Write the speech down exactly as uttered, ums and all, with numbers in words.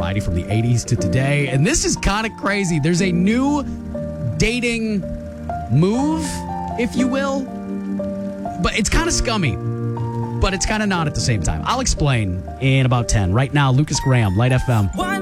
variety from the eighties to today. And this is kind of crazy. There's a new dating move, if you will. But it's kind of scummy. But it's kind of not at the same time. I'll explain in about ten. Right now, Lucas Graham, Light F M.